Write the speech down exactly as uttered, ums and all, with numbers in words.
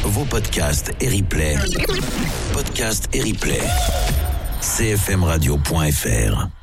vos podcasts et replays. Podcasts et replays. c f m radio point f r